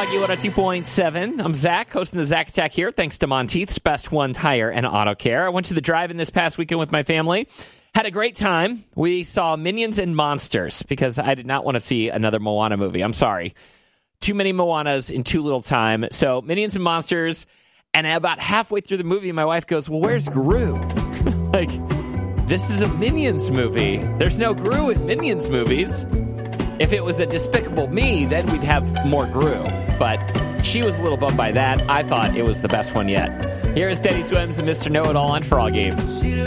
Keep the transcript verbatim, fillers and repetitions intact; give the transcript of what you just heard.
Froggy one oh two point seven. I'm Zach, hosting the Zach Attack here. Thanks to Monteith's Best One Tire and Auto Care. I went to the drive-in this past weekend with my family. Had a great time. We saw Minions and Monsters because I did not want to see another Moana movie. I'm sorry. Too many Moanas in too little time. So Minions and Monsters. And about halfway through the movie, my wife goes, well, where's Gru? Like, this is a Minions movie. There's no Gru in Minions movies. If it was a Despicable Me, then we'd have more Gru. But she was a little bummed by that. I thought it was the best one yet. Here is Teddy Swims and Mister Know-It-All on Froggy.